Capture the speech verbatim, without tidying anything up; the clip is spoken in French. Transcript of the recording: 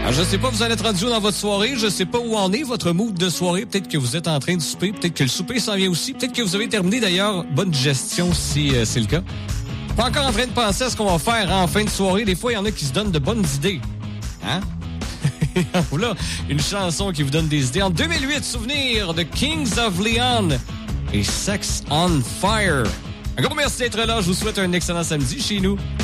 Alors, je sais pas, vous allez être rendu dans votre soirée. Je sais pas où en est votre mood de soirée. Peut-être que vous êtes en train de souper. Peut-être que le souper s'en vient aussi. Peut-être que vous avez terminé d'ailleurs. Bonne digestion si euh, c'est le cas. Pas encore en train de penser à ce qu'on va faire en fin de soirée. Des fois, il y en a qui se donnent de bonnes idées. Hein? Voilà, une chanson qui vous donne des idées. En deux mille huit, souvenir de Kings of Leon et Sex on Fire. Un gros merci d'être là. Je vous souhaite un excellent samedi chez nous.